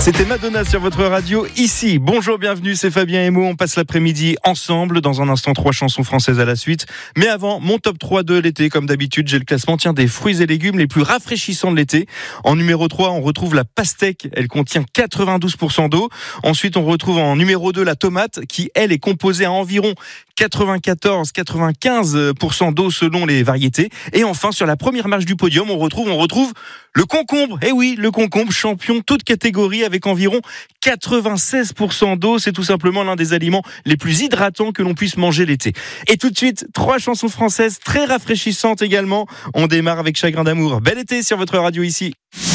C'était Madonna sur votre radio ici. Bonjour, bienvenue, c'est Fabien et Mo. On passe l'après-midi ensemble. Dans un instant, 3 chansons françaises à la suite. Mais avant, mon top 3 de l'été. Comme d'habitude, j'ai le classement des fruits et légumes les plus rafraîchissants de l'été. En numéro 3, on retrouve la pastèque. Elle contient 92% d'eau. Ensuite, on retrouve en numéro 2 la tomate qui, elle, est composée à environ 94-95% d'eau selon les variétés. Et enfin, sur la première marche du podium, on retrouve le concombre. Eh oui, le concombre, champion toute catégorie avec environ 96% d'eau. C'est tout simplement l'un des aliments les plus hydratants que l'on puisse manger l'été. Et tout de suite, 3 chansons françaises très rafraîchissantes également. On démarre avec Chagrin d'amour. Bel été sur votre radio ici.